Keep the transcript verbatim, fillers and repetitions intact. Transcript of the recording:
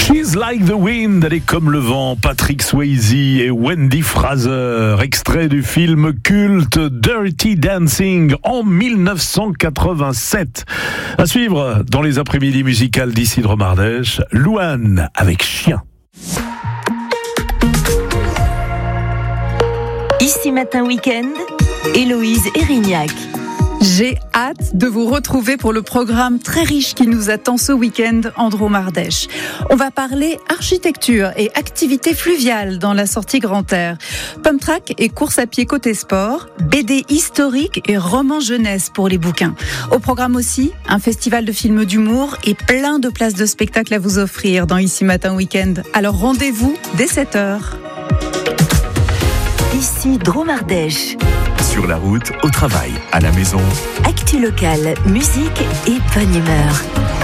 She's Like the Wind, elle est comme le vent. Patrick Swayze et Wendy Fraser, extrait du film culte Dirty Dancing en dix-neuf cent quatre-vingt-sept. À suivre dans les après-midi musicales d'Isidre Mardèche, Louane avec Chien. Ici Matin Week-end, Héloïse Erignac. J'ai hâte de vous retrouver pour le programme très riche qui nous attend ce week-end en Drôme-Ardèche. On va parler architecture et activités fluviales dans la sortie Grand Air. Pump track et course à pied côté sport, B D historique et roman jeunesse pour les bouquins. Au programme aussi, un festival de films d'humour et plein de places de spectacle à vous offrir dans Ici Matin Week-end. Alors rendez-vous dès sept heures. Ici Drôme-Ardèche. Sur la route, au travail, à la maison. Actu locale, musique et bonne humeur.